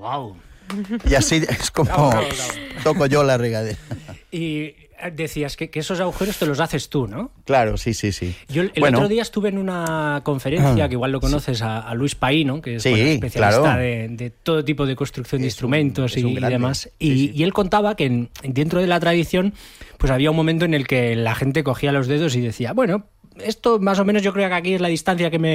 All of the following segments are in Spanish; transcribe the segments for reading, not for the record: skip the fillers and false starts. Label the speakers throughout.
Speaker 1: Wow.
Speaker 2: Y así es como toco yo la regadera.
Speaker 1: Y decías que esos agujeros te los haces tú, ¿no?
Speaker 2: Claro, sí.
Speaker 1: Yo el otro día estuve en una conferencia, que igual lo conoces, a Luis Paino, que es especialista de todo tipo de construcción de instrumentos y demás. Y él contaba que dentro de la tradición pues había un momento en el que la gente cogía los dedos y decía, bueno, esto más o menos yo creo que aquí es la distancia que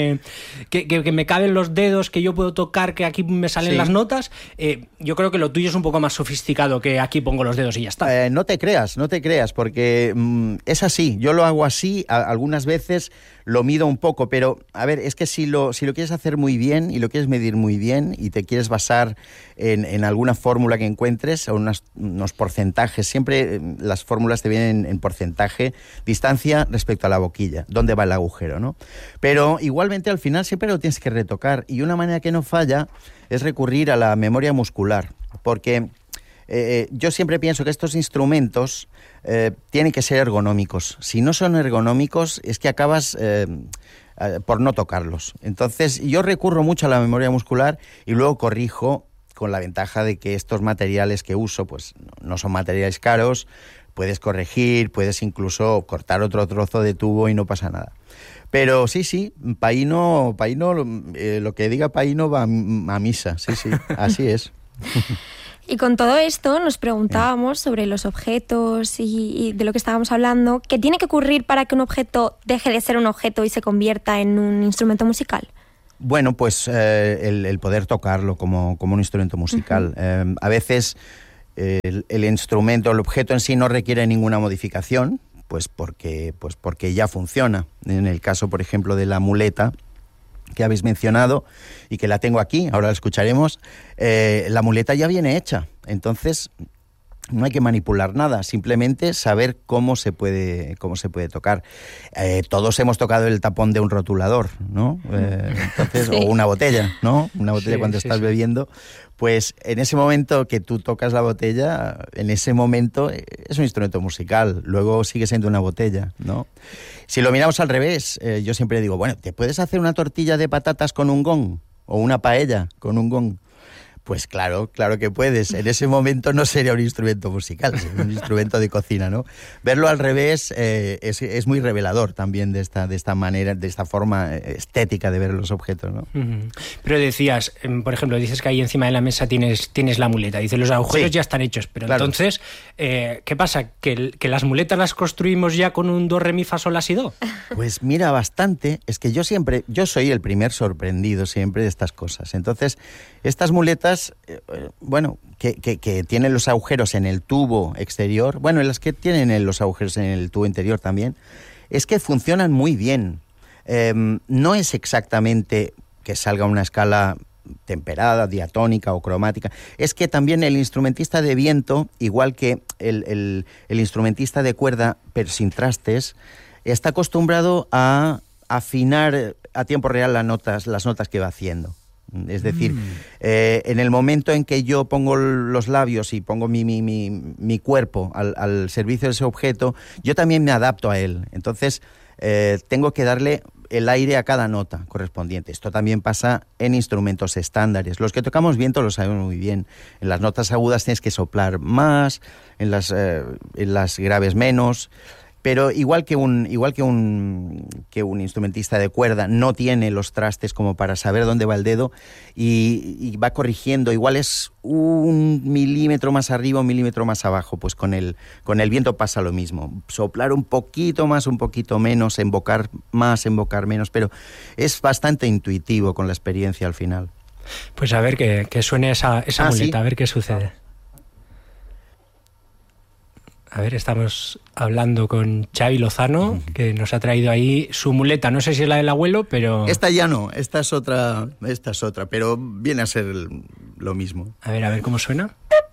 Speaker 1: me caben los dedos, que yo puedo tocar, que aquí me salen las notas. Yo creo que lo tuyo es un poco más sofisticado que aquí pongo los dedos y ya está.
Speaker 2: No te creas, porque es así. Yo lo hago así, algunas veces lo mido un poco, pero a ver, es que si lo quieres hacer muy bien y lo quieres medir muy bien y te quieres basar en alguna fórmula que encuentres o unos porcentajes, siempre las fórmulas te vienen en porcentaje, distancia respecto a la boquilla, dónde va el agujero, ¿no? Pero igualmente al final siempre lo tienes que retocar, y una manera que no falla es recurrir a la memoria muscular, porque yo siempre pienso que estos instrumentos tienen que ser ergonómicos. Si no son ergonómicos es que acabas por no tocarlos. Entonces yo recurro mucho a la memoria muscular y luego corrijo, con la ventaja de que estos materiales que uso pues no son materiales caros. Puedes corregir, puedes incluso cortar otro trozo de tubo y no pasa nada. Pero sí, Paino, lo que diga Paino va a misa, sí, así es.
Speaker 3: Y con todo esto nos preguntábamos sobre los objetos y de lo que estábamos hablando, ¿qué tiene que ocurrir para que un objeto deje de ser un objeto y se convierta en un instrumento musical?
Speaker 2: Bueno, pues el poder tocarlo como un instrumento musical. Uh-huh. A veces el instrumento, el objeto en sí no requiere ninguna modificación, pues porque ya funciona. En el caso, por ejemplo, de la muleta que habéis mencionado y que la tengo aquí, ahora la escucharemos, la muleta ya viene hecha, entonces no hay que manipular nada, simplemente saber cómo se puede tocar. Todos hemos tocado el tapón de un rotulador, ¿no? Entonces, o una botella, ¿no? Una botella cuando estás bebiendo. Pues en ese momento que tú tocas la botella, en ese momento es un instrumento musical, luego sigue siendo una botella, ¿no? Si lo miramos al revés, yo siempre digo, bueno, ¿te puedes hacer una tortilla de patatas con un gong? ¿O una paella con un gong? Pues claro que puedes. En ese momento no sería un instrumento musical, sería un instrumento de cocina, ¿no? Verlo al revés es muy revelador también de esta manera, de esta forma estética de ver los objetos, ¿no? Uh-huh.
Speaker 1: Pero decías, por ejemplo, dices que ahí encima de la mesa tienes la muleta. Dices, los agujeros ya están hechos, pero claro. Entonces, ¿qué pasa? ¿Que las muletas las construimos ya con un do, re, mi, fa, sol, la, si, do?
Speaker 2: Pues mira, bastante. Es que yo soy el primer sorprendido siempre de estas cosas. Entonces, estas muletas, que tienen los agujeros en el tubo exterior, bueno, las que tienen los agujeros en el tubo interior también, es que funcionan muy bien. No es exactamente que salga una escala temperada, diatónica o cromática. Es que también el instrumentista de viento, igual que el instrumentista de cuerda, pero sin trastes, está acostumbrado a afinar a tiempo real las notas que va haciendo. Es decir, en el momento en que yo pongo los labios y pongo mi cuerpo al servicio de ese objeto, yo también me adapto a él. Entonces, tengo que darle el aire a cada nota correspondiente. Esto también pasa en instrumentos estándares. Los que tocamos viento lo sabemos muy bien. En las notas agudas tienes que soplar más, en las graves menos. Pero igual que un instrumentista de cuerda no tiene los trastes como para saber dónde va el dedo y va corrigiendo, igual es 1 milímetro más arriba, 1 milímetro más abajo, pues con el viento pasa lo mismo. Soplar un poquito más, un poquito menos, embocar más, embocar menos, pero es bastante intuitivo con la experiencia al final.
Speaker 1: Pues a ver que suene esa muleta, ¿sí? A ver qué sucede. A ver, estamos hablando con Xavi Lozano, que nos ha traído ahí su muleta. No sé si es la del abuelo, pero...
Speaker 2: Esta ya no, esta es otra, pero viene a ser lo mismo.
Speaker 1: A ver cómo suena.